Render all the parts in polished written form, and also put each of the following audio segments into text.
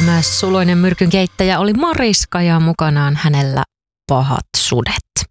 Tämä suloinen myrkynkeittäjä oli Mariska ja mukanaan hänellä pahat sudet.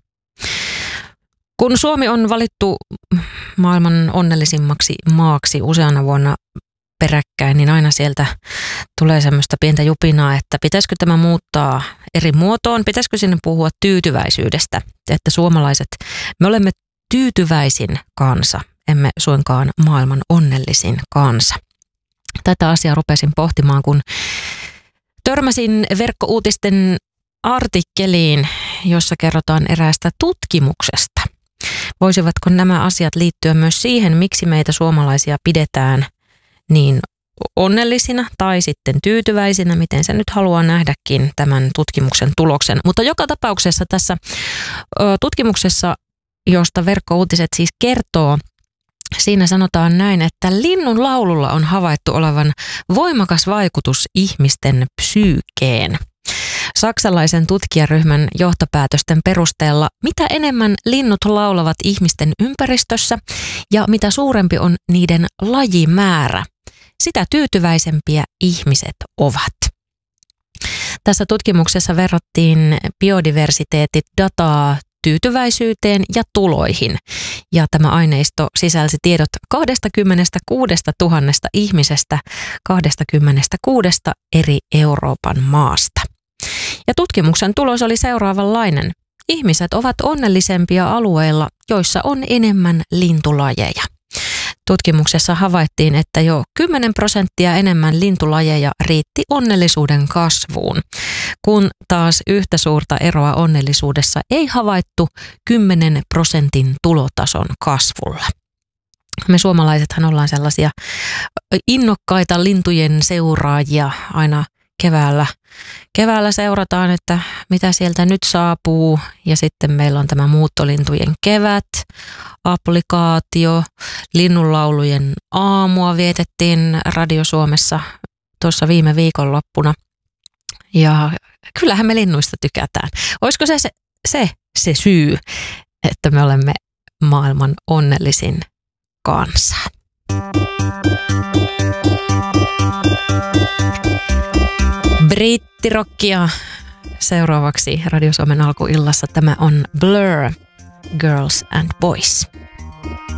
Kun Suomi on valittu maailman onnellisimmaksi maaksi useana vuonna peräkkäin, niin aina sieltä tulee semmoista pientä jupinaa, että pitäisikö tämä muuttaa eri muotoon, pitäisikö sinne puhua tyytyväisyydestä, että suomalaiset, me olemme tyytyväisin kansa, emme suinkaan maailman onnellisin kansa. Tätä asiaa rupesin pohtimaan, kun törmäsin verkkouutisten artikkeliin, jossa kerrotaan eräästä tutkimuksesta. Voisivatko nämä asiat liittyä myös siihen, miksi meitä suomalaisia pidetään niin onnellisina tai sitten tyytyväisinä, miten se nyt haluaa nähdäkin tämän tutkimuksen tuloksen. Mutta joka tapauksessa tässä tutkimuksessa, josta verkkouutiset siis kertoo, siinä sanotaan näin, että linnun laululla on havaittu olevan voimakas vaikutus ihmisten psyykeen. Saksalaisen tutkijaryhmän johtopäätösten perusteella mitä enemmän linnut laulavat ihmisten ympäristössä ja mitä suurempi on niiden lajimäärä, sitä tyytyväisempiä ihmiset ovat. Tässä tutkimuksessa verrattiin biodiversiteettidataa tyytyväisyyteen ja tuloihin. Ja tämä aineisto sisälsi tiedot 26 000 ihmisestä 26 eri Euroopan maasta. Ja tutkimuksen tulos oli seuraavanlainen. Ihmiset ovat onnellisempia alueilla, joissa on enemmän lintulajeja. Tutkimuksessa havaittiin, että jo 10% enemmän lintulajeja riitti onnellisuuden kasvuun, kun taas yhtä suurta eroa onnellisuudessa ei havaittu 10% tulotason kasvulla. Me suomalaisethan ollaan sellaisia innokkaita lintujen seuraajia aina keväällä seurataan, että mitä sieltä nyt saapuu, ja sitten meillä on tämä muuttolintujen kevät, applikaatio, linnunlaulujen aamua vietettiin Radio Suomessa tuossa viime viikonloppuna, ja kyllähän me linnuista tykätään. Olisiko se syy, että me olemme maailman onnellisin kansa? Brittirockia seuraavaksi Radio Suomen alkuillassa. Tämä on Blur, Girls and Boys.